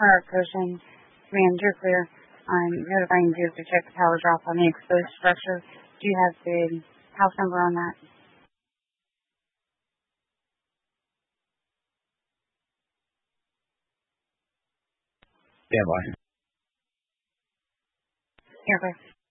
Park Ocean. Command, you're clear. I'm notifying you to check the power drop on the exposed structure. Do you have the house number on that? Stand by. You're clear.